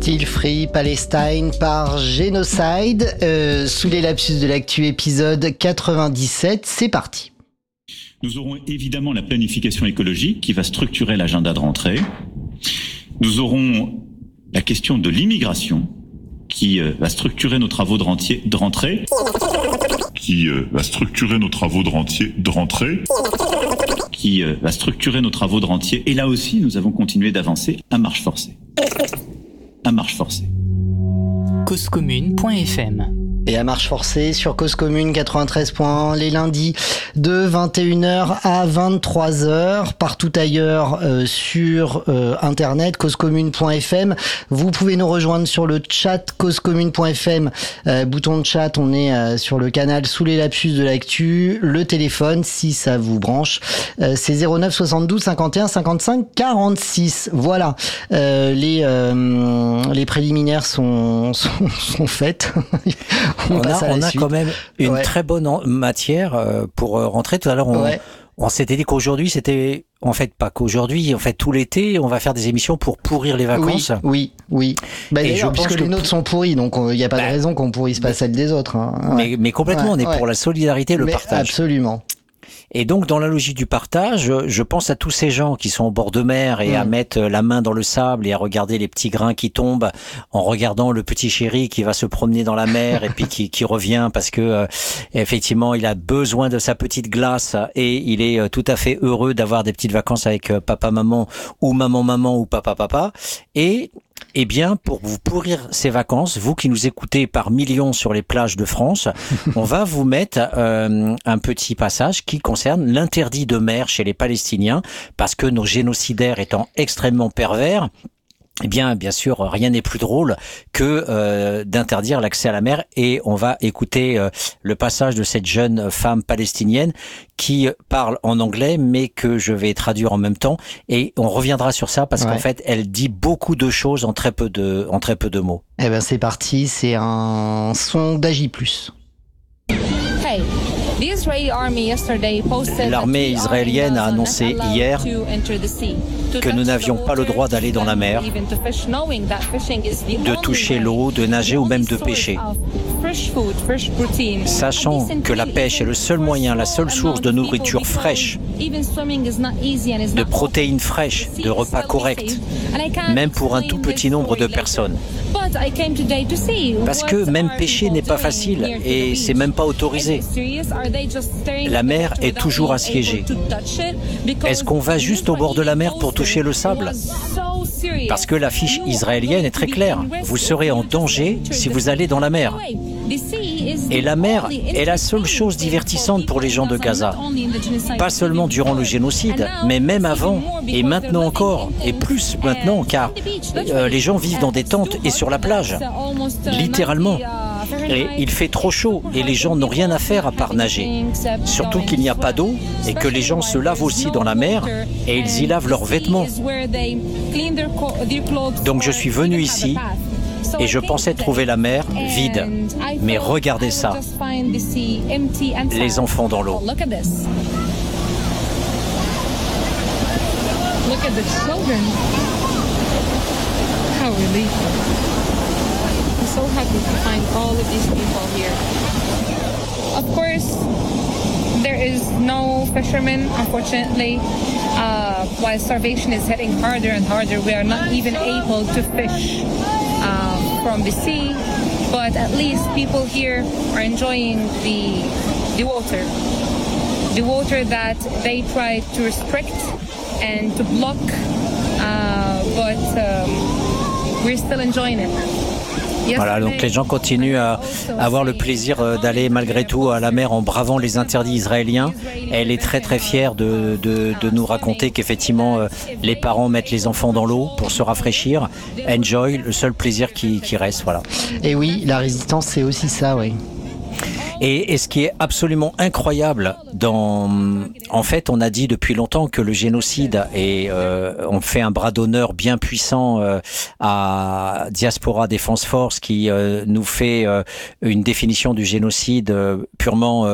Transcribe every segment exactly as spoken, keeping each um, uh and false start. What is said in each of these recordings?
Still Free Palestine par Genocide. Euh, sous les lapsus de l'actu, épisode quatre-vingt-dix-sept, c'est parti. Nous aurons évidemment la planification écologique qui va structurer l'agenda de rentrée. Nous aurons la question de l'immigration qui euh, va structurer nos travaux de, rentier, de rentrée. Qui euh, va structurer nos travaux de, rentier, de rentrée. Qui euh, va structurer nos travaux de rentier. Et là aussi, nous avons continué d'avancer à marche forcée. À marche forcée. cause commune point f m. Et à marche forcée sur Cause Commune quatre-vingt-treize point un les lundis de vingt et une heures à vingt-trois heures. Partout ailleurs euh, sur euh, internet, cause commune point f m. Vous pouvez nous rejoindre sur le chat cause commune point f m. Euh, bouton de chat, on est euh, sur le canal sous les lapsus de l'actu. Le téléphone, si ça vous branche, euh, c'est zéro neuf soixante-douze cinquante et un cinquante-cinq quarante-six. Voilà, euh, les, euh, les préliminaires sont, sont, sont faites. On, on a, on a quand même une ouais. très bonne en- matière euh, pour euh, rentrer. Tout à l'heure, on, ouais. on s'était dit qu'aujourd'hui, c'était... En fait, pas qu'aujourd'hui, en fait, tout l'été, on va faire des émissions pour pourrir les vacances. Oui, oui, oui. Bah, Et d'ailleurs, je pense puisque que les nôtres sont pourris, donc il n'y a pas bah, de raison qu'on pourrisse pas celles des autres. Hein. Ouais. Mais, mais complètement, ouais, on est ouais. pour la solidarité et le mais partage. Absolument. Et donc, dans la logique du partage, je pense à tous ces gens qui sont au bord de mer et mmh. à mettre la main dans le sable et à regarder les petits grains qui tombent en regardant le petit chéri qui va se promener dans la mer et puis qui, qui revient parce que euh, effectivement, il a besoin de sa petite glace et il est tout à fait heureux d'avoir des petites vacances avec papa, maman ou maman, maman ou papa, papa. Et Eh bien, pour vous pourrir ces vacances, vous qui nous écoutez par millions sur les plages de France, on va vous mettre euh, un petit passage qui concerne l'interdit de mer chez les Palestiniens, parce que nos génocidaires étant extrêmement pervers, eh bien, bien sûr, rien n'est plus drôle que euh, d'interdire l'accès à la mer. Et on va écouter euh, le passage de cette jeune femme palestinienne qui parle en anglais, mais que je vais traduire en même temps. Et on reviendra sur ça parce ouais. qu'en fait, elle dit beaucoup de choses en très peu de, en très peu de mots. Eh ben, c'est parti. C'est un son d'A J plus. Hey. L'armée israélienne a annoncé hier que nous n'avions pas le droit d'aller dans la mer, de toucher l'eau, de nager ou même de pêcher. Sachant que la pêche est le seul moyen, la seule source de nourriture fraîche, de protéines fraîches, de repas corrects, même pour un tout petit nombre de personnes. Parce que même pêcher n'est pas facile et c'est même pas autorisé. La mer est toujours assiégée. Est-ce qu'on va juste au bord de la mer pour toucher le sable ? Parce que la fiche israélienne est très claire. Vous serez en danger si vous allez dans la mer. Et la mer est la seule chose divertissante pour les gens de Gaza. Pas seulement durant le génocide, mais même avant et maintenant encore, et plus maintenant, car euh, les gens vivent dans des tentes et sur la plage, littéralement. Et il fait trop chaud et les gens n'ont rien à faire à part nager. Surtout qu'il n'y a pas d'eau et que les gens se lavent aussi dans la mer et ils y lavent leurs vêtements. Donc je suis venu ici et je pensais trouver la mer vide. Mais regardez ça, les enfants dans l'eau. Look at the children. How relief. I'm so happy to find all of these people here. Of course, there is no fishermen, unfortunately. Uh, while starvation is hitting harder and harder, we are not even able to fish uh, from the sea. But at least people here are enjoying the, the water. The water that they try to restrict and to block, uh, but um, we're still enjoying it. Voilà, donc les gens continuent à avoir le plaisir d'aller malgré tout à la mer en bravant les interdits israéliens. Elle est très très fière de, de, de nous raconter qu'effectivement les parents mettent les enfants dans l'eau pour se rafraîchir. Enjoy, le seul plaisir qui, qui reste, voilà. Et oui, la résistance c'est aussi ça, oui. Et, et ce qui est absolument incroyable, dans, en fait, on a dit depuis longtemps que le génocide, et euh, on fait un bras d'honneur bien puissant euh, à Diaspora Defense Force qui euh, nous fait euh, une définition du génocide euh, purement euh,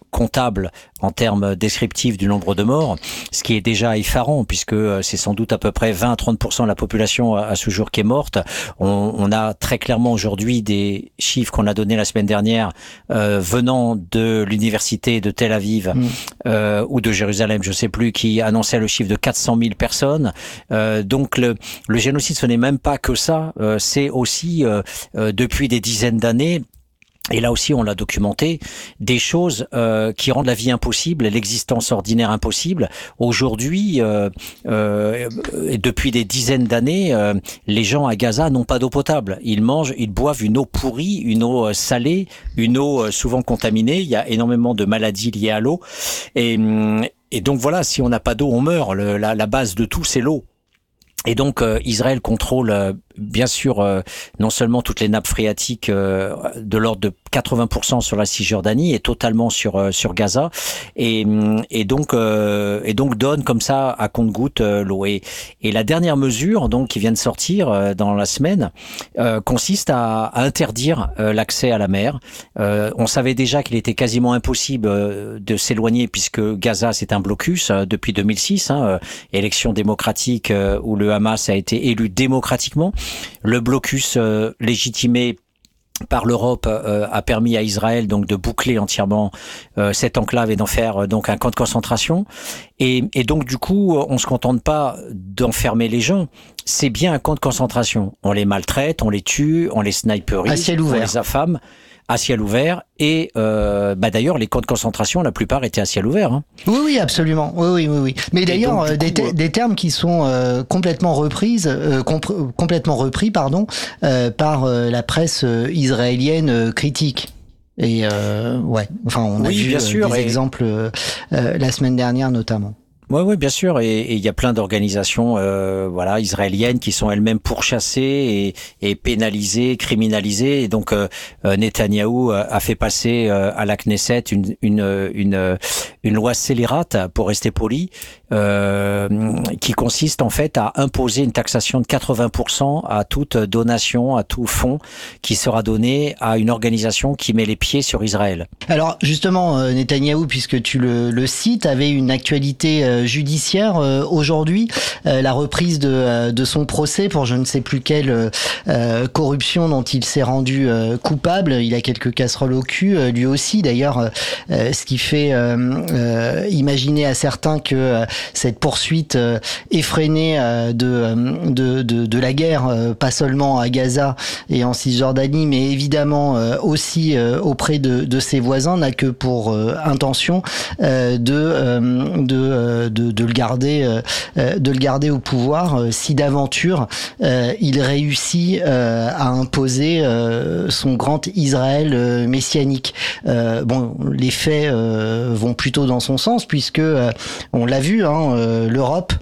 comptable en termes descriptifs du nombre de morts, ce qui est déjà effarant puisque c'est sans doute à peu près vingt à trente pour cent de la population à ce jour qui est morte. On, on a très clairement aujourd'hui des chiffres qu'on a donnés la semaine dernière euh, venant de l'université de Tel Aviv mmh. euh, ou de Jérusalem, je sais plus, qui annonçait le chiffre de quatre cent mille personnes. Euh, donc le, le génocide, ce n'est même pas que ça, euh, c'est aussi euh, euh, depuis des dizaines d'années. Et là aussi, on l'a documenté, des choses euh, qui rendent la vie impossible, l'existence ordinaire impossible. Aujourd'hui, euh, euh, et depuis des dizaines d'années, euh, les gens à Gaza n'ont pas d'eau potable. Ils mangent, ils boivent une eau pourrie, une eau salée, une eau souvent contaminée. Il y a énormément de maladies liées à l'eau. Et, et donc voilà, si on n'a pas d'eau, on meurt. Le, la, la base de tout, c'est l'eau. Et donc euh, Israël contrôle euh, bien sûr euh, non seulement toutes les nappes phréatiques euh, de l'ordre de quatre-vingts pour cent sur la Cisjordanie et totalement sur euh, sur Gaza et et donc euh, et donc donne comme ça à compte-gouttes euh, l'eau et et la dernière mesure donc qui vient de sortir euh, dans la semaine euh, consiste à, à interdire euh, l'accès à la mer. Euh, on savait déjà qu'il était quasiment impossible euh, de s'éloigner puisque Gaza c'est un blocus euh, depuis deux mille six, hein, euh, élection démocratique euh, où le Hamas a été élu démocratiquement. Le blocus euh, légitimé par l'Europe euh, a permis à Israël donc de boucler entièrement euh, cette enclave et d'en faire euh, donc un camp de concentration. Et, et donc du coup, on se contente pas d'enfermer les gens. C'est bien un camp de concentration. On les maltraite, on les tue, on les sniperise, à ciel ouvert. On les affame. À ciel ouvert et euh, bah d'ailleurs les camps de concentration la plupart étaient à ciel ouvert. Hein. Oui oui absolument oui oui oui oui. Mais d'ailleurs donc, des, coup, des termes qui sont euh, complètement reprises euh, comp- complètement repris pardon euh, par euh, la presse euh, israélienne euh, critique. Et euh, ouais enfin on a oui, vu bien euh, sûr, des et... exemples euh, euh, la semaine dernière notamment. Oui, oui, bien sûr, et il y a plein d'organisations, euh, voilà, israéliennes qui sont elles-mêmes pourchassées et, et pénalisées, criminalisées. Et donc, euh, Netanyahou a fait passer euh, à la Knesset une une une, une loi scélérate, pour rester poli, euh, qui consiste en fait à imposer une taxation de quatre-vingts pour cent à toute donation, à tout fonds qui sera donné à une organisation qui met les pieds sur Israël. Alors justement, euh, Netanyahou, puisque tu le, le cites, avait une actualité euh, judiciaire euh, aujourd'hui, euh, la reprise de, euh, de son procès pour je ne sais plus quelle euh, corruption dont il s'est rendu euh, coupable. Il a quelques casseroles au cul, euh, lui aussi d'ailleurs, euh, ce qui fait euh, euh, imaginer à certains que euh, cette poursuite euh, effrénée euh, de, de, de, de la guerre, euh, pas seulement à Gaza et en Cisjordanie, mais évidemment euh, aussi euh, auprès de, de ses voisins, n'a que pour euh, intention euh, de, euh, de, euh, de, de le garder, euh, de le garder au pouvoir euh, si d'aventure euh, il réussit euh, à imposer euh, son grand Israël euh, messianique. Euh, bon, les faits euh, vont plutôt dans son sens puisque euh, on l'a vu, hein, euh, l'Europe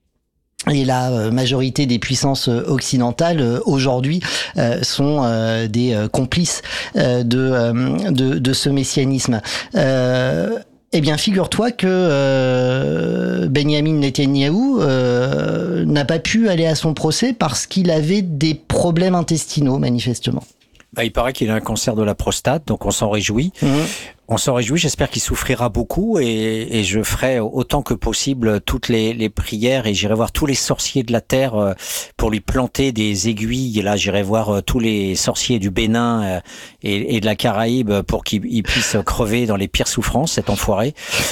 et la majorité des puissances occidentales aujourd'hui euh, sont euh, des euh, complices euh, de, euh, de de ce messianisme. Euh, Eh bien, figure-toi que euh, Benjamin Netanyahou euh, n'a pas pu aller à son procès parce qu'il avait des problèmes intestinaux, manifestement. Bah, il paraît qu'il a un cancer de la prostate, donc on s'en réjouit. Mmh. On s'en réjouit, j'espère qu'il souffrira beaucoup et, et je ferai autant que possible toutes les, les prières et j'irai voir tous les sorciers de la terre pour lui planter des aiguilles. Et là, j'irai voir tous les sorciers du Bénin et, et de la Caraïbe pour qu'ils puissent crever dans les pires souffrances, cet enfoiré.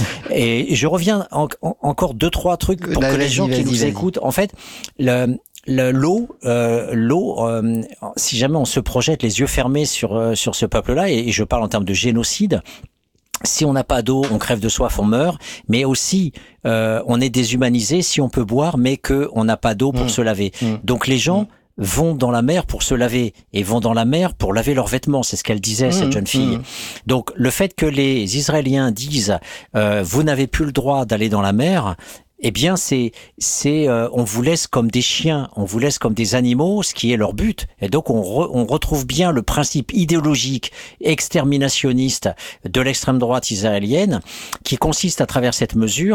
Et je reviens en, en, encore deux, trois trucs pour bah, que les gens qui nous écoutent, en fait, le... L'eau, euh, l'eau. Euh, si jamais on se projette les yeux fermés sur euh, sur ce peuple-là, et, et je parle en termes de génocide. Si on n'a pas d'eau, on crève de soif, on meurt. Mais aussi, euh, on est déshumanisé si on peut boire, mais que on n'a pas d'eau pour mmh. se laver. Mmh. Donc les gens. Mmh. vont dans la mer pour se laver et vont dans la mer pour laver leurs vêtements. C'est ce qu'elle disait, mmh, cette jeune fille. Mmh. Donc, le fait que les Israéliens disent euh, « vous n'avez plus le droit d'aller dans la mer », eh bien, c'est, c'est, euh, on vous laisse comme des chiens, on vous laisse comme des animaux, ce qui est leur but. Et donc, on, re, on retrouve bien le principe idéologique exterminationniste de l'extrême droite israélienne, qui consiste à travers cette mesure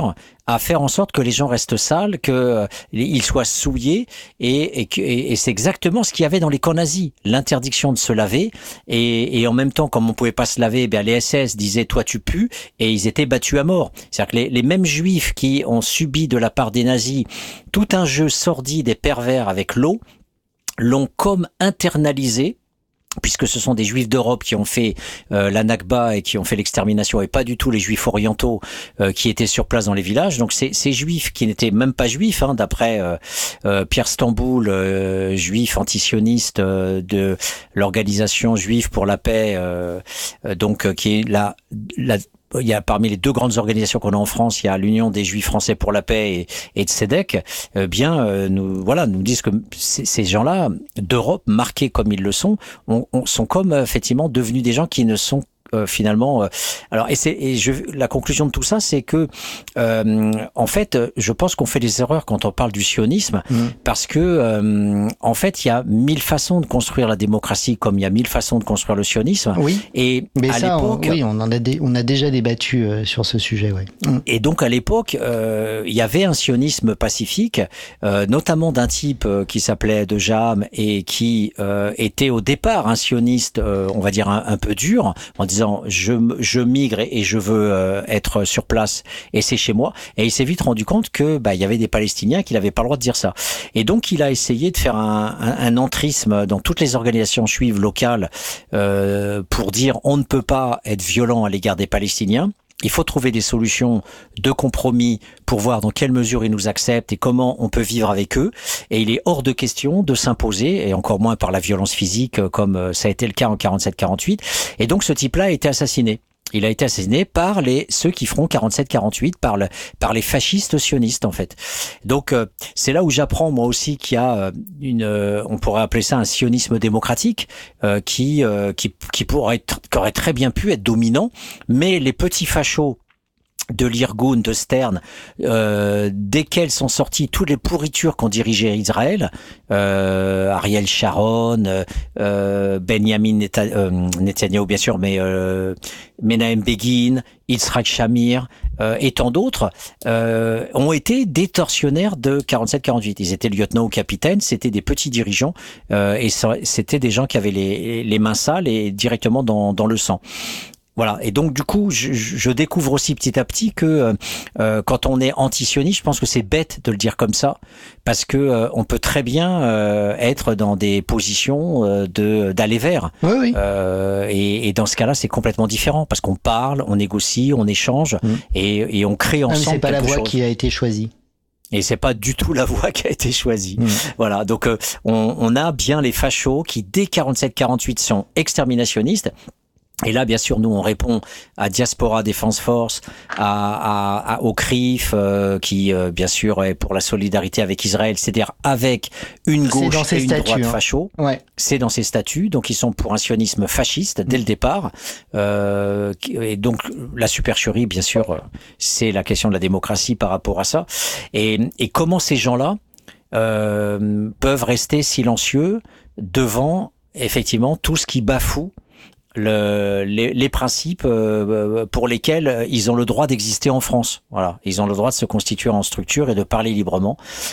à faire en sorte que les gens restent sales, que euh, ils soient souillés, et, et, et, et c'est exactement ce qu'il y avait dans les camps nazis, l'interdiction de se laver, et, et en même temps, comme on pouvait pas se laver, eh bien les S S disaient toi tu pues, et ils étaient battus à mort. C'est-à-dire que les, les mêmes juifs qui ont subi de la part des nazis tout un jeu sordide et pervers avec l'eau, l'ont comme internalisé, puisque ce sont des juifs d'Europe qui ont fait euh, la Nakba et qui ont fait l'extermination, et pas du tout les juifs orientaux euh, qui étaient sur place dans les villages. Donc ces, ces juifs qui n'étaient même pas juifs, hein, d'après euh, euh, Pierre Stamboul, euh, juif antisioniste euh, de l'organisation juive pour la paix, euh, euh, donc euh, qui est la, la il y a parmi les deux grandes organisations qu'on a en France, il y a l'Union des Juifs Français pour la Paix et, et de Tzedek, euh, bien euh, nous voilà nous disent que ces, ces gens-là d'Europe, marqués comme ils le sont, on, on, sont comme euh, effectivement devenus des gens qui ne sont Euh, finalement, euh, alors et c'est et je la conclusion de tout ça, c'est que euh, en fait, je pense qu'on fait des erreurs quand on parle du sionisme, mmh. parce que euh, en fait, il y a mille façons de construire la démocratie, comme il y a mille façons de construire le sionisme. Oui. Et mais à ça, l'époque, on, oui, on en a dé, on a déjà débattu euh, sur ce sujet, ouais. Mmh. Et donc à l'époque, euh, il y avait un sionisme pacifique, euh, notamment d'un type euh, qui s'appelait De Jam et qui euh, était au départ un sioniste, euh, on va dire un, un peu dur, en disant je, je migre et je veux euh, être sur place et c'est chez moi. Et il s'est vite rendu compte que bah il y avait des Palestiniens qui n'avaient pas le droit de dire ça. Et donc il a essayé de faire un, un, un entrisme dans toutes les organisations juives locales euh, pour dire on ne peut pas être violent à l'égard des Palestiniens. Il faut trouver des solutions de compromis pour voir dans quelle mesure ils nous acceptent et comment on peut vivre avec eux. Et il est hors de question de s'imposer, et encore moins par la violence physique, comme ça a été le cas en quarante-sept quarante-huit. Et donc ce type-là a été assassiné. Il a été assassiné par les ceux qui feront quarante-sept quarante-huit, par le par les fascistes sionistes en fait. Donc euh, c'est là où j'apprends moi aussi qu'il y a une euh, on pourrait appeler ça un sionisme démocratique euh, qui euh, qui qui pourrait être, qui aurait très bien pu être dominant, mais les petits fachos de l'Irgun, de Stern, euh, desquels sont sortis toutes les pourritures qu'ont dirigé Israël, euh, Ariel Sharon, euh, Benjamin Neta, euh, Netanyahu bien sûr, mais euh, Menahem Begin, Yitzhak Shamir euh, et tant d'autres euh, ont été des tortionnaires de quarante-sept quarante-huit. Ils étaient lieutenants ou capitaines, c'était des petits dirigeants euh, et ça, c'était des gens qui avaient les, les mains sales et directement dans, dans le sang. Voilà. Et donc du coup, je, je découvre aussi petit à petit que euh, quand on est anti-sioniste, je pense que c'est bête de le dire comme ça, parce que euh, on peut très bien euh, être dans des positions euh, de d'aller vers. Oui, oui. Euh, et, et dans ce cas-là, c'est complètement différent, parce qu'on parle, on négocie, on échange mmh. et, et on crée ensemble. Ah, mais c'est pas la voie chose. qui a été choisie. Et c'est pas du tout la voie qui a été choisie. Mmh. Voilà. Donc euh, on, on a bien les fachos qui dès quarante-sept quarante-huit sont exterminationnistes. Et là, bien sûr, nous, on répond à Diaspora Defense Force, à, à, à, au C R I F, euh, qui, euh, bien sûr, est pour la solidarité avec Israël, c'est-à-dire avec une gauche et une statuts, droite hein. facho. Ouais. C'est dans ses statuts, donc ils sont pour un sionisme fasciste dès le départ. Euh, et donc, la supercherie, bien sûr, c'est la question de la démocratie par rapport à ça. Et, et comment ces gens-là euh, peuvent rester silencieux devant, effectivement, tout ce qui bafoue Le, les, les principes euh, pour lesquels ils ont le droit d'exister en France. Voilà, ils ont le droit de se constituer en structure et de parler librement,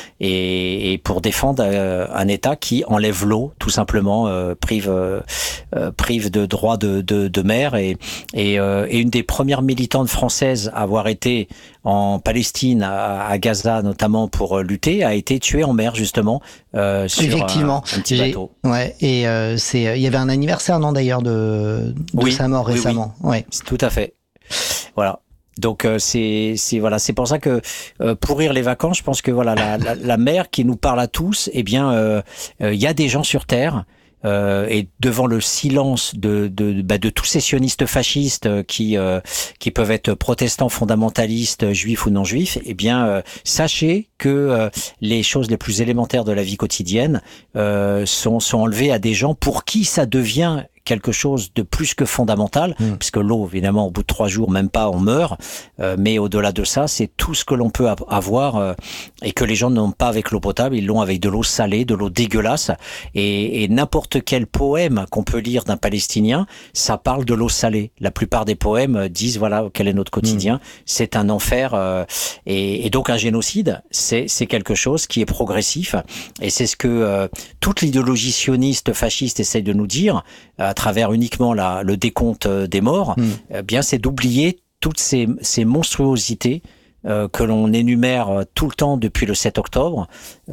et, et pour défendre euh, un État qui enlève l'eau, tout simplement, euh, prive euh, prive de droits de, de, de mer. Et, et, euh, et une des premières militantes françaises à avoir été en Palestine, à, à Gaza notamment, pour lutter, a été tuée en mer justement euh, sur Effectivement. Un, un petit bateau. Ouais, et euh, c'est, il y avait un anniversaire, non d'ailleurs, de, de oui, sa mort récemment. Oui, oui. Ouais. Tout à fait. Voilà. Donc euh, c'est c'est voilà, c'est pour ça que euh, pourrir les vacances, je pense que voilà la, la, la mer qui nous parle à tous, eh bien il euh, euh, y a des gens sur terre. Euh, et devant le silence de de, bah, de tous ces sionistes fascistes qui euh, qui peuvent être protestants, fondamentalistes, juifs ou non juifs, eh bien euh, sachez que euh, les choses les plus élémentaires de la vie quotidienne euh, sont sont enlevées à des gens pour qui ça devient quelque chose de plus que fondamental, mmh. puisque l'eau, évidemment, au bout de trois jours, même pas, on meurt. Euh, mais au-delà de ça, c'est tout ce que l'on peut avoir euh, et que les gens n'ont pas avec l'eau potable, ils l'ont avec de l'eau salée, de l'eau dégueulasse. Et, et n'importe quel poème qu'on peut lire d'un Palestinien, ça parle de l'eau salée. La plupart des poèmes disent, voilà, quel est notre quotidien. Mmh. C'est un enfer. Euh, et, et donc, un génocide, c'est, c'est quelque chose qui est progressif. Et c'est ce que euh, toute l'idéologie sioniste, fasciste essaye de nous dire, à travers uniquement la, le décompte des morts, mmh. eh bien, c'est d'oublier toutes ces, ces monstruosités euh, que l'on énumère tout le temps depuis le sept octobre,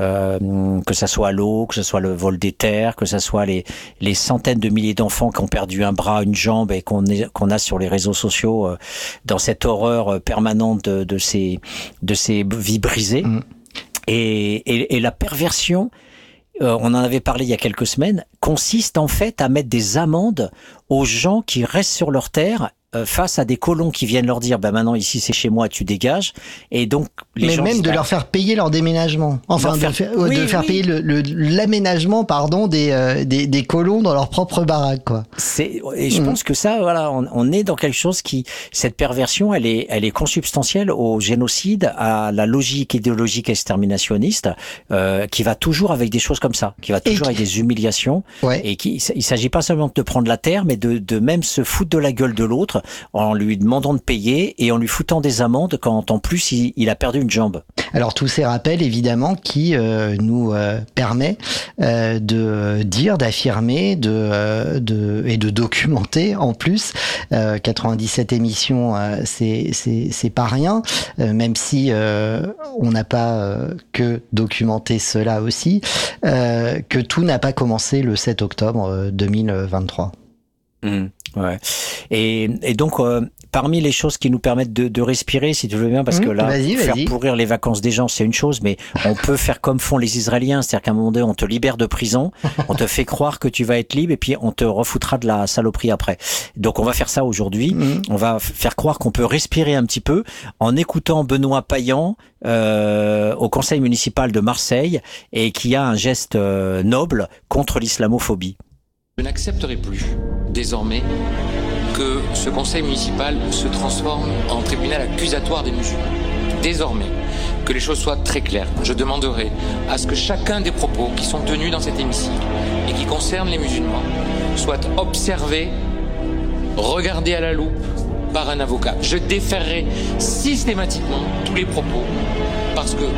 euh, que ça soit l'eau, que ce soit le vol des terres, que ce soit les, les centaines de milliers d'enfants qui ont perdu un bras, une jambe et qu'on, est, qu'on a sur les réseaux sociaux euh, dans cette horreur permanente de, de, ces, de ces vies brisées. Mmh. Et, et, et la perversion, euh, on en avait parlé il y a quelques semaines, consiste en fait à mettre des amendes aux gens qui restent sur leur terre face à des colons qui viennent leur dire, ben bah maintenant ici c'est chez moi, tu dégages. Et donc les mais gens même disent, de leur faire payer leur déménagement, enfin de faire, faire, oui, de faire oui. payer le, le, l'aménagement pardon des, euh, des des colons dans leur propre baraque quoi. C'est et je mmh. pense que ça voilà, on, on est dans quelque chose qui cette perversion elle est elle est consubstantielle au génocide, à la logique idéologique exterminationniste euh, qui va toujours avec des choses comme ça, qui va toujours et avec qui... des humiliations ouais. et qui il s'agit pas seulement de te prendre la terre, mais de de même se foutre de la gueule de l'autre en lui demandant de payer et en lui foutant des amendes quand en plus il, il a perdu une jambe. Alors tous ces rappels évidemment qui euh, nous euh, permet euh, de dire, d'affirmer, de, euh, de et de documenter en plus. Euh, quatre-vingt-dix-sept émissions, euh, c'est c'est c'est pas rien, euh, même si euh, on n'a pas euh, que documenté cela aussi, euh, que tout n'a pas commencé le sept octobre deux mille vingt-trois. Mmh, ouais. Et, et donc, euh, parmi les choses qui nous permettent de, de respirer, si tu veux bien, parce mmh, que là, vas-y, faire vas-y. pourrir les vacances des gens, c'est une chose, mais on peut faire comme font les Israéliens, c'est-à-dire qu'à un moment donné, on te libère de prison, on te fait croire que tu vas être libre, et puis on te refoutra de la saloperie après. Donc, on va faire ça aujourd'hui. Mmh. On va faire croire qu'on peut respirer un petit peu en écoutant Benoît Payan euh, au conseil municipal de Marseille et qui a un geste euh, noble contre l'islamophobie. Je n'accepterai plus, désormais, que ce conseil municipal se transforme en tribunal accusatoire des musulmans. Désormais, que les choses soient très claires, je demanderai à ce que chacun des propos qui sont tenus dans cet hémicycle et qui concernent les musulmans soit observé, regardé à la loupe par un avocat. Je déférerai systématiquement tous les propos parce que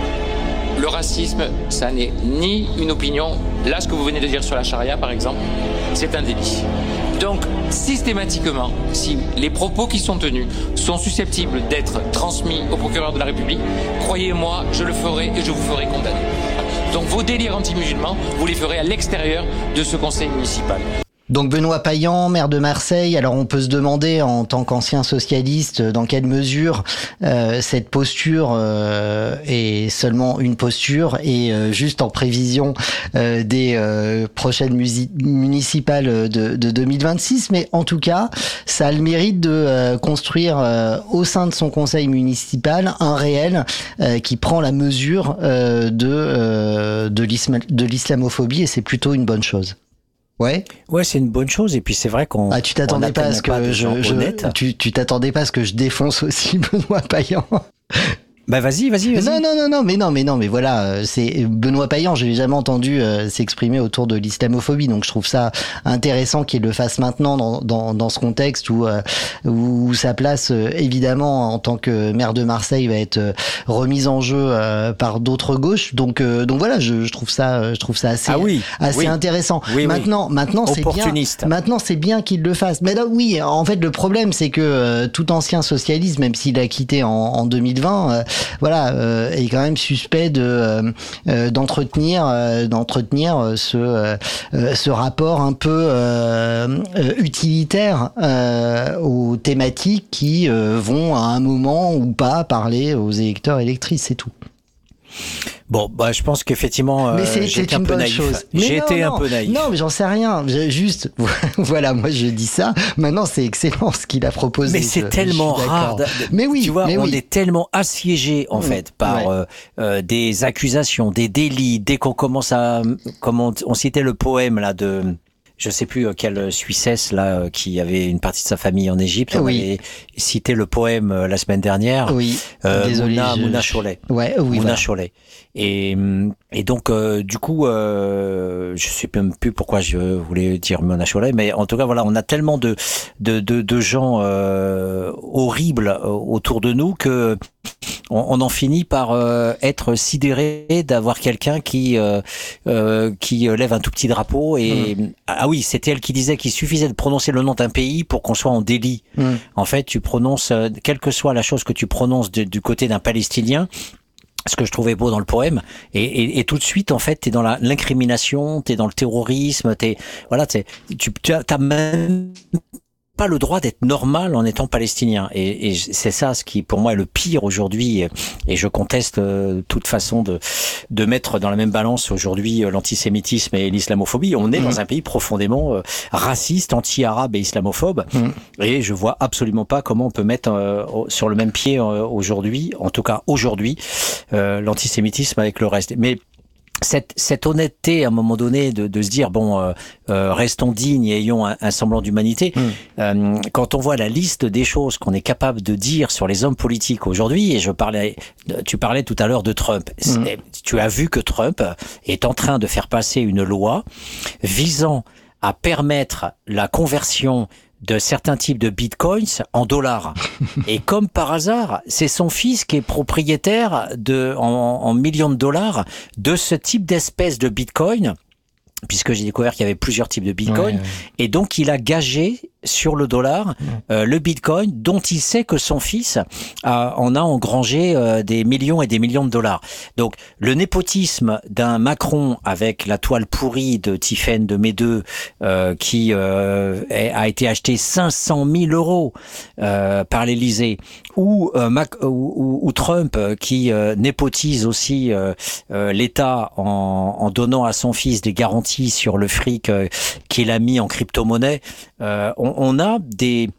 le racisme, ça n'est ni une opinion. Là, ce que vous venez de dire sur la charia, par exemple, c'est un délit. Donc, systématiquement, si les propos qui sont tenus sont susceptibles d'être transmis au procureur de la République, croyez-moi, je le ferai et je vous ferai condamner. Donc, vos délires anti-musulmans, vous les ferez à l'extérieur de ce conseil municipal. Donc Benoît Payan, maire de Marseille, alors on peut se demander en tant qu'ancien socialiste dans quelle mesure euh, cette posture euh, est seulement une posture et euh, juste en prévision euh, des euh, prochaines musi- municipales de, de deux mille vingt-six, mais en tout cas ça a le mérite de euh, construire euh, au sein de son conseil municipal un réel euh, qui prend la mesure euh, de, euh, de, l'islam- de l'islamophobie et c'est plutôt une bonne chose. Ouais. Ouais, c'est une bonne chose. Et puis c'est vrai qu'on. Ah, tu t'attendais pas à ce que je, je tu, tu t'attendais pas à ce que je défonce aussi Benoît Payan. Bah vas-y, vas-y, vas-y. Non, non, non, non, mais non, mais non, mais voilà, c'est Benoît Payan, je l'ai jamais entendu euh, s'exprimer autour de l'islamophobie, donc je trouve ça intéressant qu'il le fasse maintenant dans dans, dans ce contexte où euh, où sa place euh, évidemment en tant que maire de Marseille va être euh, remise en jeu euh, par d'autres gauches, donc euh, donc voilà, je, je trouve ça je trouve ça assez ah oui, assez oui. intéressant. Oui, maintenant, oui. maintenant c'est bien. Maintenant c'est bien qu'il le fasse. Mais là oui, en fait le problème c'est que euh, tout ancien socialiste, même s'il a quitté en, en deux mille vingt. Euh, voilà, euh, est quand même suspect de euh, euh, d'entretenir euh, d'entretenir ce euh, ce rapport un peu euh, euh, utilitaire euh, aux thématiques qui euh, vont à un moment ou pas parler aux électeurs électrices, c'est tout. Bon, bah, je pense qu'effectivement, euh, j'ai été un peu naïf. J'ai été un peu naïf. Non, mais j'en sais rien. J'ai juste, voilà, moi je dis ça. Maintenant, c'est excellent ce qu'il a proposé. Mais c'est je, tellement je rare. De, mais oui, tu vois, mais on oui. est tellement assiégé en mmh, fait par ouais. euh, euh, des accusations, des délits. Dès qu'on commence à, comme on, on citait le poème là de je sais plus quelle Suissesse là qui avait une partie de sa famille en Égypte. On Oui. avait cité le poème euh, la semaine dernière. Oui. Euh, Désolé, Mouna, je- Mouna Cholet. Ouais, oui, Mouna voilà. Cholet. Et, et donc, euh, du coup, euh, je sais même plus pourquoi je voulais dire Mouna Cholet, mais en tout cas, voilà, on a tellement de de de, de gens euh, horribles autour de nous que on, on en finit par euh, être sidéré d'avoir quelqu'un qui euh, euh, qui lève un tout petit drapeau. Et Mmh. ah oui, c'était elle qui disait qu'il suffisait de prononcer le nom d'un pays pour qu'on soit en délit. Mmh. En fait, tu prononces, euh, quelle que soit la chose que tu prononces de- du côté d'un Palestinien, ce que je trouvais beau dans le poème, et, et, et tout de suite, en fait, t'es dans la- l'incrimination, t'es dans le terrorisme, t'es, voilà, t'es, tu, tu as, t'as même pas le droit d'être normal en étant palestinien. Et, et c'est ça ce qui, pour moi, est le pire aujourd'hui. Et je conteste euh, toute façon de de mettre dans la même balance aujourd'hui euh, l'antisémitisme et l'islamophobie. On est Mmh. dans un pays profondément euh, raciste, anti-arabe et islamophobe. Mmh. Et je vois absolument pas comment on peut mettre euh, au- sur le même pied euh, aujourd'hui, en tout cas aujourd'hui, euh, l'antisémitisme avec le reste. Mais cette, cette honnêteté, à un moment donné, de, de se dire bon, euh, euh, restons dignes et ayons un, un semblant d'humanité. Mm. Euh, quand on voit la liste des choses qu'on est capable de dire sur les hommes politiques aujourd'hui, et je parlais, tu parlais tout à l'heure de Trump. Mm. Tu as vu que Trump est en train de faire passer une loi visant à permettre la conversion de certains types de bitcoins en dollars. Et comme par hasard, c'est son fils qui est propriétaire de, en, en millions de dollars de ce type d'espèce de bitcoin, puisque j'ai découvert qu'il y avait plusieurs types de bitcoin. Ouais, ouais. Et donc, il a gagé sur le dollar euh, le bitcoin dont il sait que son fils a, en a engrangé euh, des millions et des millions de dollars. Donc, le népotisme d'un Macron avec la toile pourrie de Tiphaine de Médeux euh, qui euh, est- a été acheté cinq cent mille euros euh, par l'Élysée, ou, euh, Mac, ou, ou- ou Trump euh, qui euh, népotise aussi euh, euh, l'État en, en donnant à son fils des garanties sur le fric euh, qu'il a mis en crypto-monnaie. Euh, on, on a des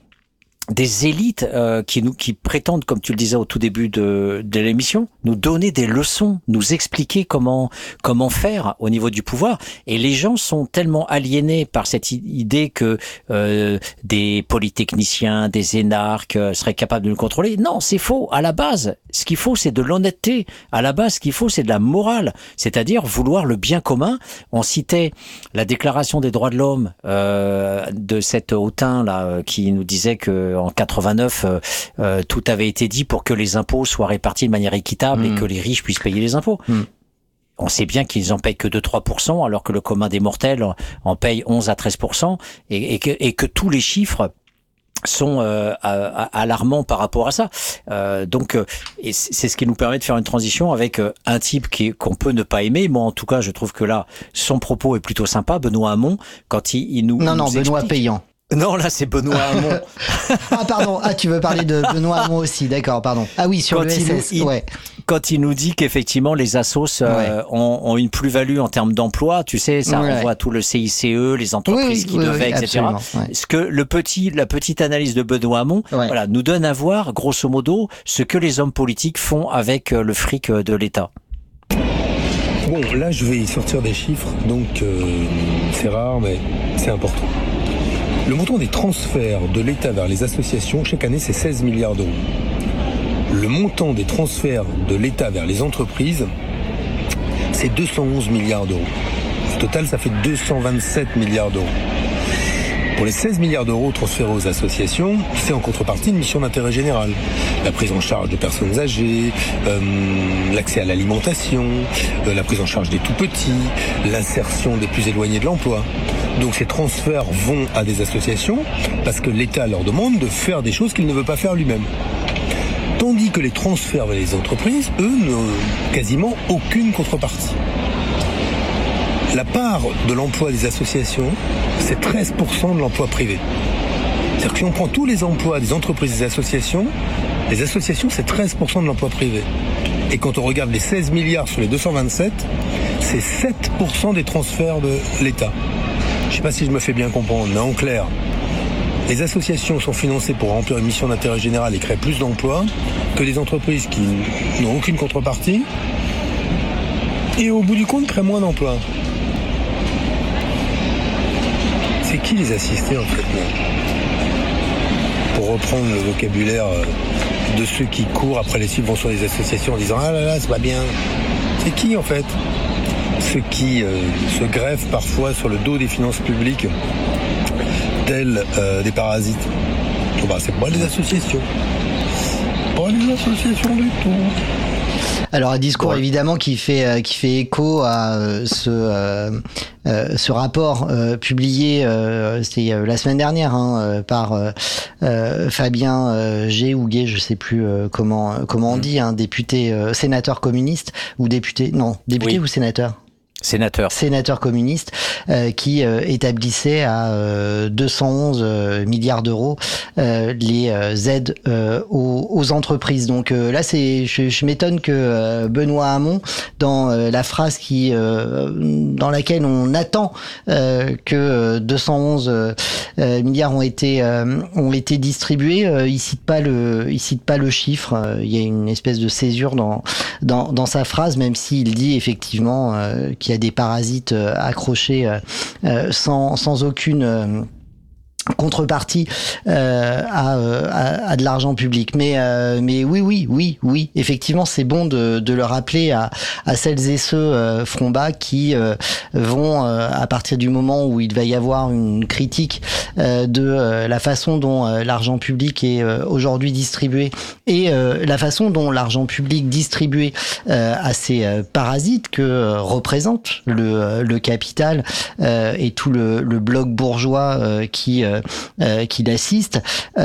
des élites euh, qui nous qui prétendent, comme tu le disais au tout début de, de l'émission, nous donner des leçons, nous expliquer comment comment faire au niveau du pouvoir. Et les gens sont tellement aliénés par cette i- idée que euh, des polytechniciens, des énarques euh, seraient capables de nous contrôler. Non, c'est faux. À la base, ce qu'il faut, c'est de l'honnêteté. À la base, ce qu'il faut, c'est de la morale, c'est-à-dire vouloir le bien commun. On citait la Déclaration des droits de l'homme euh, de cet hautain là euh, qui nous disait que en quatre-vingt-neuf, euh, euh, tout avait été dit pour que les impôts soient répartis de manière équitable Mmh. et que les riches puissent payer les impôts. Mmh. On sait bien qu'ils en payent que deux à trois pour cent, alors que le commun des mortels en paye onze à treize pour cent, et, et, que, et que tous les chiffres sont euh, à- à- alarmants par rapport à ça. Euh, donc, euh, et c'est c'est ce qui nous permet de faire une transition avec euh, un type qui est- qu'on peut ne pas aimer. Moi, en tout cas, je trouve que là, son propos est plutôt sympa. Benoît Hamon, quand il, il nous Non, non, nous Benoît explique- Payant. Non, là, c'est Benoît Hamon. Ah, pardon. Ah, tu veux parler de Benoît Hamon aussi. D'accord, pardon. Ah oui, sur Quand le il nous- S S. il- Ouais. Quand il nous dit qu'effectivement les assos euh, ont, ont une plus-value en termes d'emploi, tu sais, ça Ouais. renvoie à tout le C I C E, les entreprises Oui, qui oui, devaient, oui, et cetera. absolument, ouais. Ce que le petit, la petite analyse de Benoît Hamon, Ouais. voilà, nous donne à voir, grosso modo, ce que les hommes politiques font avec euh, le fric euh, de l'État. Bon, là, je vais sortir des chiffres, donc euh, c'est rare, mais c'est important. Le montant des transferts de l'État vers les associations, chaque année, c'est seize milliards d'euros. Le montant des transferts de l'État vers les entreprises, c'est deux cent onze milliards d'euros. Au total, ça fait deux cent vingt-sept milliards d'euros. Pour les seize milliards d'euros transférés aux associations, c'est en contrepartie une mission d'intérêt général. La prise en charge de personnes âgées, euh, l'accès à l'alimentation, euh, la prise en charge des tout-petits, l'insertion des plus éloignés de l'emploi. Donc ces transferts vont à des associations parce que l'État leur demande de faire des choses qu'il ne veut pas faire lui-même. Tandis que les transferts vers les entreprises, eux, n'ont quasiment aucune contrepartie. La part de l'emploi des associations, c'est treize pour cent de l'emploi privé. C'est-à-dire que si on prend tous les emplois des entreprises et des associations, les associations, c'est treize pour cent de l'emploi privé. Et quand on regarde les seize milliards sur les deux cent vingt-sept, c'est sept pour cent des transferts de l'État. Je ne sais pas si je me fais bien comprendre, mais en clair, les associations sont financées pour remplir une mission d'intérêt général et créer plus d'emplois que les entreprises qui n'ont aucune contrepartie et au bout du compte créent moins d'emplois. c'est qui les assistés en fait, moi ? Pour reprendre le vocabulaire de ceux qui courent après les subventions des associations en disant « Ah là là, c'est pas bien ». C'est qui en fait ? Ceux qui euh, se greffent parfois sur le dos des finances publiques tels euh, des parasites. Oh bah, c'est pas les associations. Pas les associations du tout. Alors un discours ouais. évidemment qui fait euh, qui fait écho à euh, ce euh, euh, ce rapport euh, publié euh, c'était euh, la semaine dernière hein, euh, par euh, euh, Fabien euh, G ou Gay, je sais plus euh, comment comment on dit, un hein, député euh, sénateur communiste ou député non député oui. ou sénateur. Sénateur. Sénateur communiste euh, qui euh, établissait à euh, deux cent onze euh, milliards d'euros euh, les euh, aides euh, aux, aux entreprises. Donc euh, là, c'est, je, je m'étonne que euh, Benoît Hamon, dans euh, la phrase qui, euh, dans laquelle on attend euh, que deux cent onze euh, milliards ont été euh, ont été distribués, euh, il cite pas le, il cite pas le chiffre. Euh, il y a une espèce de césure dans dans, dans sa phrase, même s'il dit effectivement euh, qu'il il y a des parasites euh, accrochés euh, sans, sans aucune euh, contrepartie euh, à, à, à de l'argent public. Mais, euh, mais oui, oui, oui, oui, effectivement, c'est bon de, de le rappeler à, à celles et ceux euh, front bas qui euh, vont, euh, à partir du moment où il va y avoir une critique euh, de euh, la façon dont euh, l'argent public est euh, aujourd'hui distribué et euh, la façon dont l'argent public distribué euh, à ces euh, parasites que euh, représente le, le capital euh, et tout le, le bloc bourgeois euh, qui euh, Euh, qui l'assistent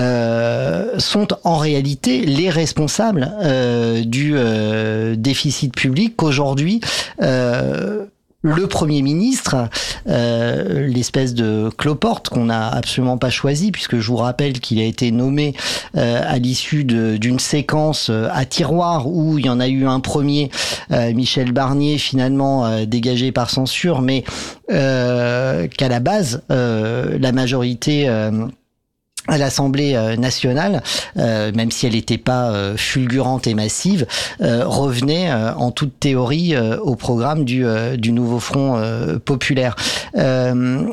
euh, sont en réalité les responsables euh, du euh, déficit public qu'aujourd'hui euh, le Premier ministre, euh, l'espèce de cloporte qu'on n'a absolument pas choisi, puisque je vous rappelle qu'il a été nommé euh, à l'issue de, d'une séquence euh, à tiroir où il y en a eu un premier, euh, Michel Barnier, finalement euh, dégagé par censure, mais euh, qu'à la base, euh, la majorité... Euh, à l'Assemblée nationale, euh, même si elle n'était pas euh, fulgurante et massive, euh, revenait euh, en toute théorie euh, au programme du, euh, du nouveau Front euh, populaire. Euh,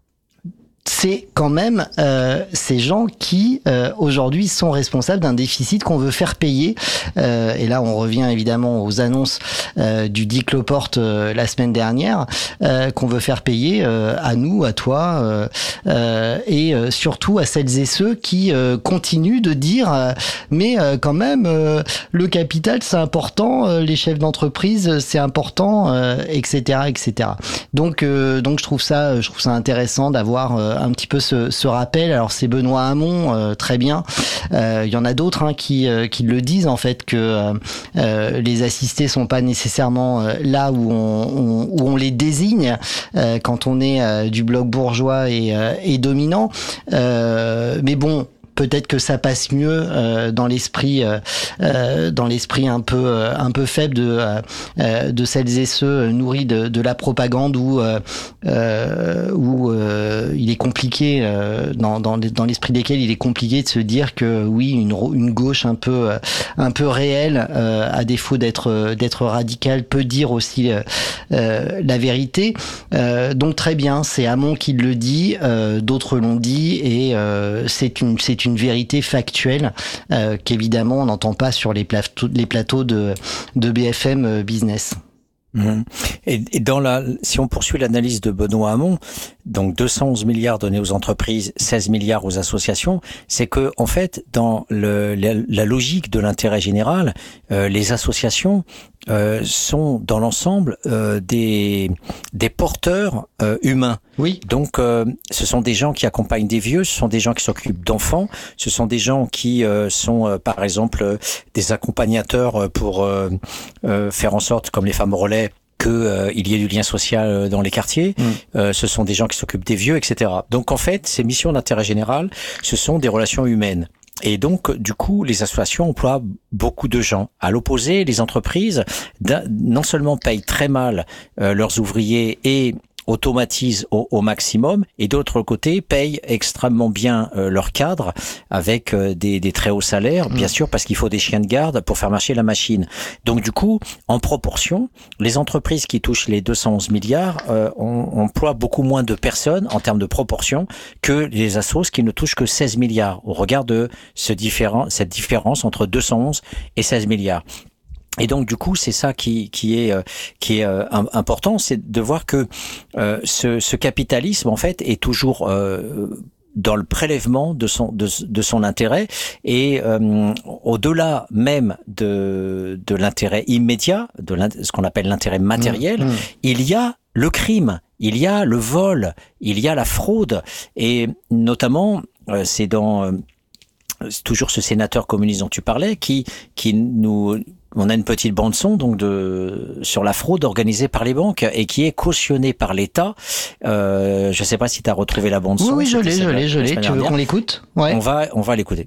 c'est quand même euh, ces gens qui euh, aujourd'hui sont responsables d'un déficit qu'on veut faire payer. Euh, et là, on revient évidemment aux annonces euh, du dit Cloporte euh, la semaine dernière, euh, qu'on veut faire payer euh, à nous, à toi, euh, euh, et euh, surtout à celles et ceux qui euh, continuent de dire euh, mais euh, quand même euh, le capital c'est important, euh, les chefs d'entreprise c'est important, euh, et cetera, et cetera. Donc euh, donc je trouve ça je trouve ça intéressant d'avoir euh, un petit peu ce, ce rappel. Alors c'est Benoît Hamon, euh, très bien. Il euh, y en a d'autres hein, qui euh, qui le disent en fait que euh, euh, les assistés sont pas nécessairement euh, là où on, on où on les désigne euh, quand on est euh, du bloc bourgeois et, euh, et dominant. Euh, mais bon. Peut-être que ça passe mieux euh, dans l'esprit, euh, euh, dans l'esprit un peu, euh, un peu faible de, euh, de celles et ceux nourris de, de la propagande où, euh, où euh, il est compliqué, euh, dans, dans, dans l'esprit desquels il est compliqué de se dire que oui, une, une gauche un peu, un peu réelle, euh, à défaut d'être, d'être radicale, peut dire aussi euh, euh, la vérité. Euh, donc très bien, c'est Hamon qui le dit, euh, d'autres l'ont dit et euh, c'est une, c'est une vérité factuelle euh, qu'évidemment on n'entend pas sur les plateaux, les plateaux de, de B F M Business. Mmh. Et, et dans la, si on poursuit l'analyse de Benoît Hamon, donc deux cent onze milliards donnés aux entreprises, seize milliards aux associations, c'est que en fait, dans le, la, la logique de l'intérêt général, euh, les associations euh, sont dans l'ensemble euh, des des porteurs euh, humains. Oui. Donc, euh, ce sont des gens qui accompagnent des vieux, ce sont des gens qui s'occupent d'enfants, ce sont des gens qui euh, sont, euh, par exemple, euh, des accompagnateurs pour euh, euh, faire en sorte, comme les femmes relais, qu'il euh, y ait du lien social dans les quartiers. Mmh. Euh, ce sont des gens qui s'occupent des vieux, et cetera. Donc, en fait, ces missions d'intérêt général, ce sont des relations humaines. Et donc, du coup, les associations emploient beaucoup de gens. À l'opposé, les entreprises, non seulement payent très mal euh, leurs ouvriers et automatisent au, au maximum et d'autre côté payent extrêmement bien euh, leurs cadres avec euh, des, des très hauts salaires, bien mmh. sûr parce qu'il faut des chiens de garde pour faire marcher la machine. Donc du coup, en proportion, les entreprises qui touchent les deux cent onze milliards euh, on, emploient beaucoup moins de personnes en termes de proportion que les assos qui ne touchent que seize milliards au regard de ce différent, cette différence entre deux cent onze et seize milliards. Et donc du coup, c'est ça qui qui est euh, qui est euh, important, c'est de voir que euh, ce, ce capitalisme en fait est toujours euh, dans le prélèvement de son de, de son intérêt et euh, au-delà même de de l'intérêt immédiat, de ce qu'on appelle l'intérêt matériel, mmh, mmh. il y a le crime, il y a le vol, il y a la fraude et notamment euh, c'est dans euh, c'est toujours ce sénateur communiste dont tu parlais qui qui nous on a une petite bande son donc de sur la fraude organisée par les banques et qui est cautionnée par l'État. Euh, je ne sais pas si tu as retrouvé la bande son. Oui, oui, je l'ai, je l'ai, je l'ai. Tu veux qu'on l'écoute ? Ouais. On va, on va l'écouter.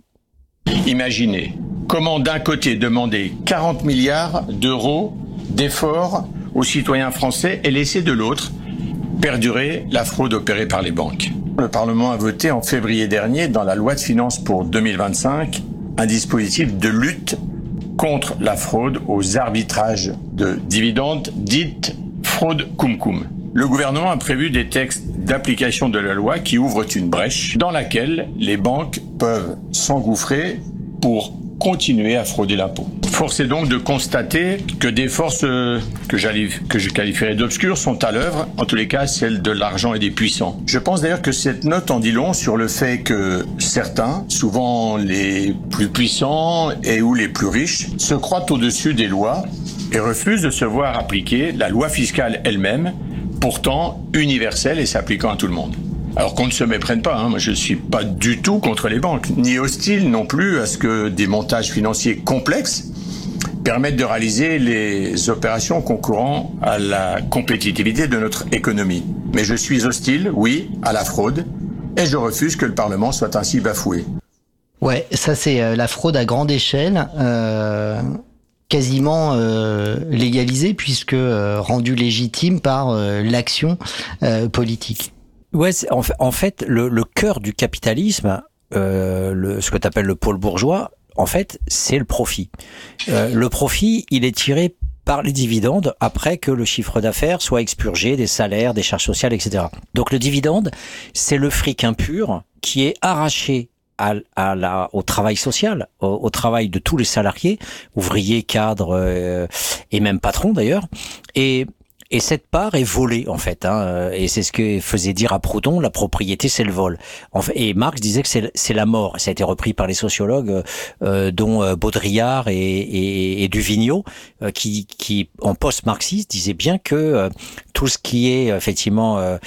Imaginez comment d'un côté demander quarante milliards d'euros d'efforts aux citoyens français et laisser de l'autre perdurer la fraude opérée par les banques. Le Parlement a voté en février dernier dans la loi de finances pour deux mille vingt-cinq un dispositif de lutte contre la fraude aux arbitrages de dividendes, dite fraude cum-cum. Le gouvernement a prévu des textes d'application de la loi qui ouvrent une brèche dans laquelle les banques peuvent s'engouffrer pour continuer à frauder l'impôt. Force est donc de constater que des forces que, que je qualifierais d'obscures sont à l'œuvre, en tous les cas celles de l'argent et des puissants. Je pense d'ailleurs que cette note en dit long sur le fait que certains, souvent les plus puissants et ou les plus riches, se croient au-dessus des lois et refusent de se voir appliquer la loi fiscale elle-même, pourtant universelle et s'appliquant à tout le monde. Alors qu'on ne se méprenne pas, hein, moi je ne suis pas du tout contre les banques, ni hostile non plus à ce que des montages financiers complexes permettent de réaliser les opérations concourant à la compétitivité de notre économie. Mais je suis hostile, oui, à la fraude, et je refuse que le Parlement soit ainsi bafoué. Ouais, ça c'est euh, la fraude à grande échelle, euh, quasiment euh, légalisée puisque euh, rendue légitime par euh, l'action euh, politique. Ouais, en fait, en fait, le, le cœur du capitalisme, euh, le, ce que tu appelles le pôle bourgeois, en fait, c'est le profit. Euh, le profit, il est tiré par les dividendes après que le chiffre d'affaires soit expurgé des salaires, des charges sociales, et cetera. Donc le dividende, c'est le fric impur qui est arraché à, à la, au travail social, au, au travail de tous les salariés, ouvriers, cadres euh, et même patrons d'ailleurs. Et Et cette part est volée en fait, hein, et c'est ce que faisait dire à Proudhon, la propriété c'est le vol. En fait, et Marx disait que c'est, c'est la mort. Ça a été repris par les sociologues, euh, dont Baudrillard et, et, et Duvigneau, euh, qui, qui en post-marxiste disaient bien que euh, tout ce qui est effectivement euh,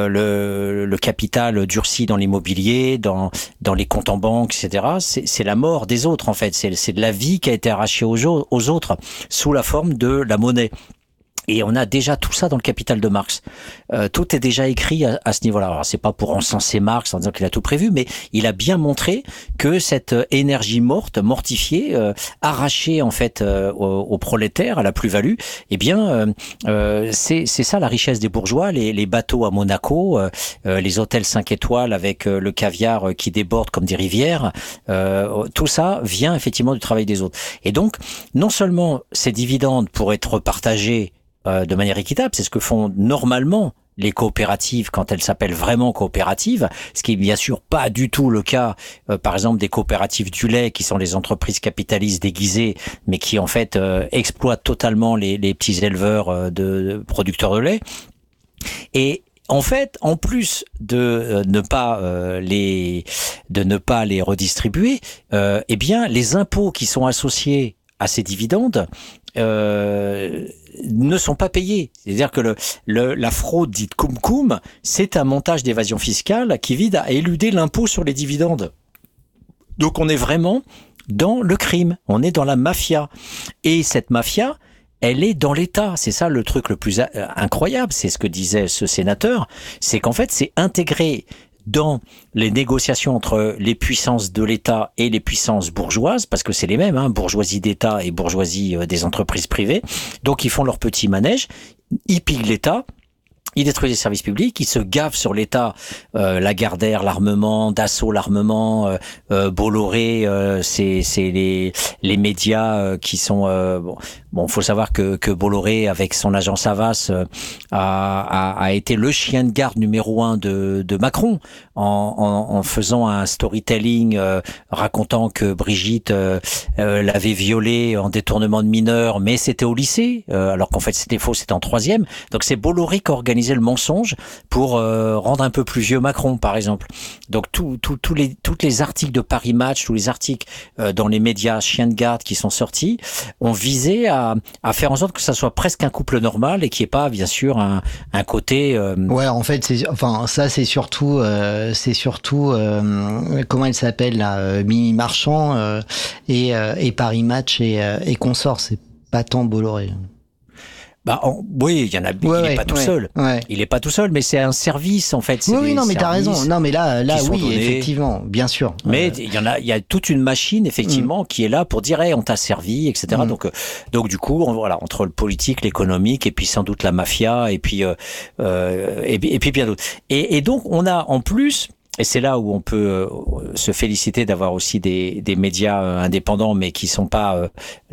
le, le capital durci dans l'immobilier, dans, dans les comptes en banque, et cetera, c'est, c'est la mort des autres en fait. C'est, c'est de la vie qui a été arrachée aux, aux autres sous la forme de la monnaie. Et on a déjà tout ça dans le Capital de Marx. Euh, tout est déjà écrit à, à ce niveau-là. Alors c'est pas pour encenser Marx en disant qu'il a tout prévu, mais il a bien montré que cette énergie morte, mortifiée, euh, arrachée en fait euh, aux, aux prolétaires, à la plus-value, eh bien euh, euh, c'est, c'est ça la richesse des bourgeois. Les, les bateaux à Monaco, euh, euh, les hôtels cinq étoiles avec euh, le caviar qui déborde comme des rivières, euh, tout ça vient effectivement du travail des autres. Et donc non seulement ces dividendes pourraient être partagés de manière équitable, c'est ce que font normalement les coopératives quand elles s'appellent vraiment coopératives, ce qui est bien sûr pas du tout le cas, euh, par exemple, des coopératives du lait, qui sont les entreprises capitalistes déguisées, mais qui en fait euh, exploitent totalement les, les petits éleveurs euh, de, de producteurs de lait. Et en fait, en plus de euh, ne pas euh, les de ne pas les redistribuer, euh, eh bien, les impôts qui sont associés à ces dividendes euh, ne sont pas payés. C'est-à-dire que le, le, la fraude dite cum-cum, c'est un montage d'évasion fiscale qui vise à éluder l'impôt sur les dividendes. Donc on est vraiment dans le crime, on est dans la mafia. Et cette mafia, elle est dans l'État. C'est ça le truc le plus incroyable, c'est ce que disait ce sénateur, c'est qu'en fait c'est intégré dans les négociations entre les puissances de l'État et les puissances bourgeoises, parce que c'est les mêmes, hein, bourgeoisie d'État et bourgeoisie des entreprises privées. Donc ils font leur petit manège, ils pillent l'État, Il détruit les services publics, il se gave sur l'État, euh, Lagardère, l'armement, Dassault, l'armement, euh, euh, Bolloré, euh, c'est c'est les les médias euh, qui sont euh, bon. Bon, faut savoir que que Bolloré, avec son agence Havas, euh, a, a a été le chien de garde numéro un de de Macron en en, en faisant un storytelling euh, racontant que Brigitte euh, euh, l'avait violée en détournement de mineurs, mais c'était au lycée, euh, alors qu'en fait c'était faux, c'était en troisième. Donc c'est Bolloré qui a organisé le mensonge pour euh, rendre un peu plus vieux Macron, par exemple. Donc tout, tout, tous les, toutes les articles de Paris Match, tous les articles euh, dans les médias chiens de garde qui sont sortis, ont visé à, à faire en sorte que ça soit presque un couple normal et qu'il n'y ait pas, bien sûr, un, un côté. Euh... Ouais, en fait, c'est, enfin, ça c'est surtout, euh, c'est surtout, euh, comment elle s'appelle là, euh, Mimi Marchand euh, et, euh, et Paris Match et, euh, et consorts. C'est pas tant Bolloré. Bah en, oui, il y en a. Ouais, il ouais, est pas tout ouais, seul. Ouais. Il est pas tout seul, mais c'est un service en fait. C'est Oui, oui, non, mais t'as raison. Non, mais là, là, oui, donnés. effectivement, bien sûr. Mais euh... il y en a, il y a toute une machine effectivement mm. qui est là pour dire, hey, on t'a servi, et cetera. Mm. Donc, euh, donc du coup, on, voilà, entre le politique, l'économique, et puis sans doute la mafia, et puis, euh, euh, et, et puis bien d'autres. Et, et donc, on a en plus. Et c'est là où on peut se féliciter d'avoir aussi des, des médias indépendants, mais qui sont pas